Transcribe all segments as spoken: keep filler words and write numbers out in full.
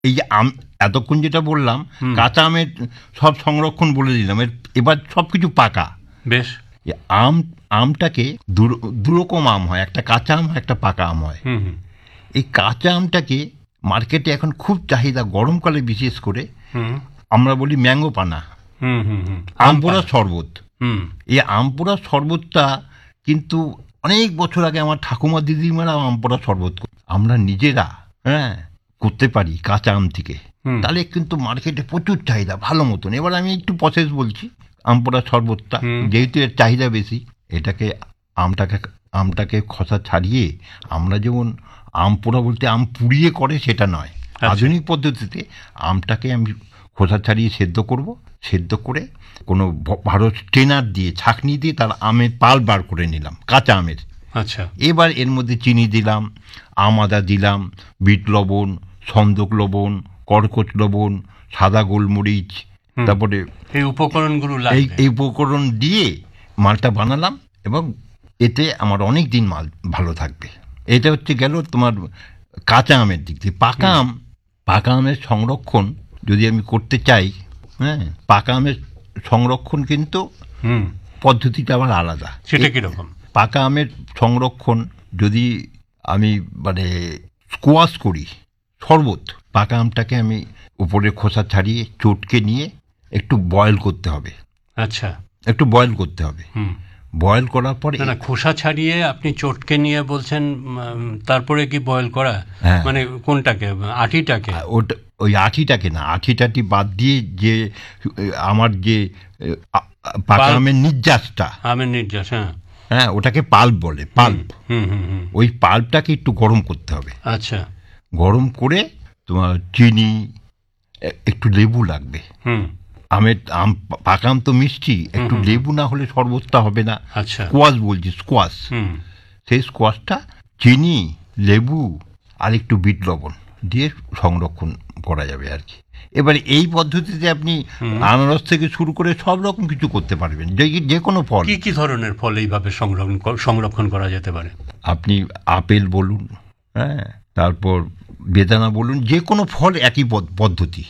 এই যে আম এতক্ষণ যেটা বললাম কাঁচা আমের সব সংরক্ষণ বলে দিলাম, এবার সব কিছু পাকা। বেশ। আম আমটাকে দুরকম আম হয়, একটা কাঁচা আম, একটা পাকা আম হয়। এই কাঁচা আমটাকে মার্কেটে এখন খুব চাহিদা, গরমকালে বিশেষ করে আমরা বলি ম্যাঙ্গো পানা, আম পোড়া শরবত। এই আম পোড়া শরবতটা কিন্তু অনেক বছর আগে আমার ঠাকুমা দিদিমারা আম পোড়া শরবত আমরা নিজেরা হ্যাঁ করতে পারি কাঁচা আম থেকে, তাহলে কিন্তু মার্কেটে প্রচুর চাহিদা ভালো মতন। এবার আমি একটু প্রসেস বলছি। আম পোড়া শরবতটা যেহেতু এর চাহিদা বেশি, এটাকে আমটাকে আমটাকে খোসা ছাড়িয়ে, আমরা যেমন আম পোড়া বলতে আম পুড়িয়ে করে সেটা নয়, আধুনিক পদ্ধতিতে আমটাকে আমি খোসা ছাড়িয়ে সেদ্ধ করব। সেদ্ধ করে কোনো ভালো স্ট্রেনার দিয়ে ছাঁকনি দিয়ে তার আমের পাল বার করে নিলাম কাঁচা আমের। আচ্ছা। এবার এর মধ্যে চিনি দিলাম, আম আদা দিলাম, বিট লবণ, সন্দক লবণ, কর্কট লবণ, সাদা গোলমরিচ, তারপরে এই উপকরণগুলো এই এই উপকরণ দিয়ে মালটা বানালাম এবং এতে আমার অনেক দিন মাল ভালো থাকবে। এটা হচ্ছে গেল তোমার কাঁচা আমের দিক দিয়ে। পাকা আম, পাকা আমের সংরক্ষণ যদি আমি করতে চাই, হ্যাঁ পাকা আমের সংরক্ষণ কিন্তু পদ্ধতিটা আবার আলাদা। সেটা কিরকম? পাকা আমের সংরক্ষণ যদি আমি মানে স্কোয়াশ করি শরবত, পাকা আমটাকে আমি উপরে খোসা ছাড়িয়ে চটকে নিয়ে একটু বয়েল করতে হবে। আচ্ছা, একটু বয়েল করতে হবে। বয়েল করার পরে না খোসা ছাড়িয়ে আপনি চটকে নিয়ে বলছেন, তারপরে কি বয়েল করা? মানে কোনটাকে, আঠিটাকে? ওটা ওই আঠিটাকে না, আঠি টাঠি বাদ দিয়ে যে আমার যে পাকা আমের নির্যাসটা, আমের নির্যাস, হ্যাঁ হ্যাঁ ওটাকে পাল্প বলে, পাল্প। ওই পাল্পটাকে একটু গরম করতে হবে। আচ্ছা, গরম করে তোমার চিনি, একটু লেবু লাগবে। আমের আম পাকা আম তো মিষ্টি, একটু লেবু না হলে শরবতটা হবে না। আচ্ছা, স্কোয়াশ বলছি, স্কোয়াশ। সেই স্কোয়াশটা চিনি, লেবু আর একটু বিট লবণ দিয়ে সংরক্ষণ করা যাবে আর কি। এবারে এই পদ্ধতিতে আপনি আনারস থেকে শুরু করে সব রকম কিছু করতে পারবেন, যে যে কোনো ফল। কি কি ধরনের ফল এইভাবে সংরক্ষণ সংরক্ষণ করা যেতে পারে? আপনি আপেল বলুন, হ্যাঁ তারপর বেদানা বলুন, যে কোনো ফল একই পদ্ধতি।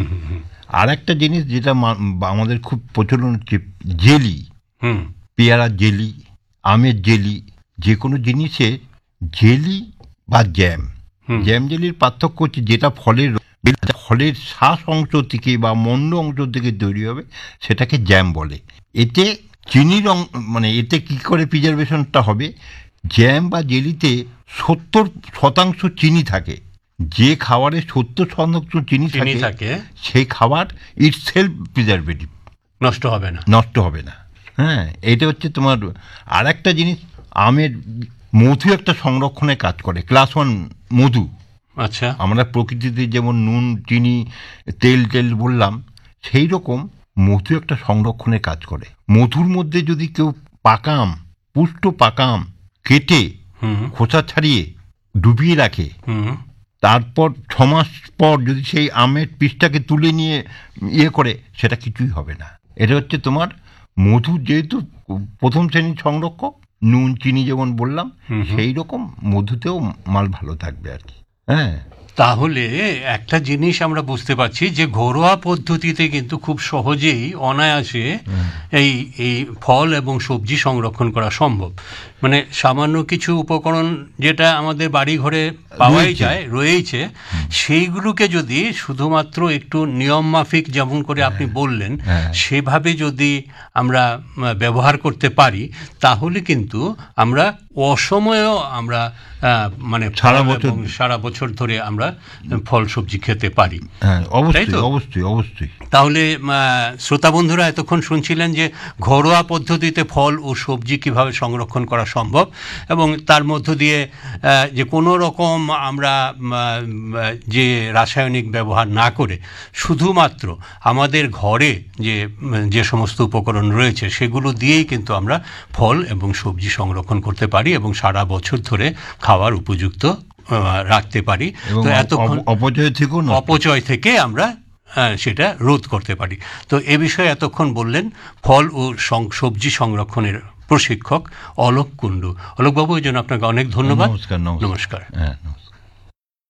আর একটা জিনিস যেটা আমাদের খুব প্রচলন হচ্ছে জেলি, পেয়ারা জেলি, আমের জেলি। যে কোনো জিনিসের জেলি বা জ্যাম, জ্যাম জেলির পার্থক্য হচ্ছে যেটা ফলের ফলের শ্বাস অংশ থেকে বা মন্ড অংশ থেকে তৈরি হবে সেটাকে জ্যাম বলে। এতে চিনির মানে এতে কি করে প্রিজারভেশনটা হবে, জ্যাম বা জেলিতে সত্তর শতাংশ চিনি থাকে। যে খাবারে সত্তর শতাংশ চিনি থাকে সেই খাবার ইটস সেলফ প্রিজারভেটিভ, নষ্ট হবে না, নষ্ট হবে না। হ্যাঁ এটা হচ্ছে তোমার। আর একটা জিনিস, আমের মধু একটা সংরক্ষণের কাজ করে, ক্লাস ওয়ান মধু। আচ্ছা, আমরা প্রকৃতিতে যেমন নুন, চিনি, তেল তেল বললাম, সেই রকম মধু একটা সংরক্ষণের কাজ করে। মধুর মধ্যে যদি কেউ পাকা আম, পুষ্ট পাকা আম কেটে খোসা ছাড়িয়ে ডুবিয়ে রাখে, তারপর ছ মাস পর যদি সেই আমের পিসটাকে তুলে নিয়ে ইয়ে করে, সেটা কিছুই হবে না। এটা হচ্ছে তোমার মধু, যেহেতু প্রথম শ্রেণীর সংরক্ষক, নুন চিনি যেমন বললাম, সেই রকম মধুতেও মাল ভালো থাকবে আর কি। হ্যাঁ, তাহলে একটা জিনিস আমরা বুঝতে পারছি যে ঘরোয়া পদ্ধতিতে কিন্তু খুব সহজেই অনায়াসে এই এই ফল এবং সবজি সংরক্ষণ করা সম্ভব। মানে সামান্য কিছু উপকরণ যেটা আমাদের বাড়ি ঘরে পাওয়াই যায়, রয়েছে, সেইগুলোকে যদি শুধুমাত্র একটু নিয়ম মাফিক, যেমন করে আপনি বললেন, সেভাবে যদি আমরা ব্যবহার করতে পারি, তাহলে কিন্তু আমরা অসময়েও আমরা মানে সারা বছর সারা বছর ধরে আমরা ফল সবজি খেতে পারি। অবশ্যই অবশ্যই অবশ্যই। তাহলে শ্রোতা বন্ধুরা এতক্ষণ শুনছিলেন যে ঘরোয়া পদ্ধতিতে ফল ও সবজি কিভাবে সংরক্ষণ করা সম্ভব, এবং তার মধ্য দিয়ে যে কোনো রকম আমরা যে রাসায়নিক ব্যবহার না করে শুধুমাত্র আমাদের ঘরে যে যে সমস্ত উপকরণ রয়েছে সেগুলো দিয়েই কিন্তু আমরা ফল এবং সবজি সংরক্ষণ করতে পারি এবং সারা বছর ধরে খাওয়ার উপযুক্ত রাখতে পারি। তো এতক্ষণ অপচয় থেকে অপচয় থেকে আমরা সেটা রোধ করতে পারি। তো এ বিষয়ে এতক্ষণ বললেন ফল ও সবজি সংরক্ষণের প্রশিক্ষক অলোক কুণ্ডু। অলোকবাবু, এই জন্য আপনাকে অনেক ধন্যবাদ। নমস্কার। নমস্কার।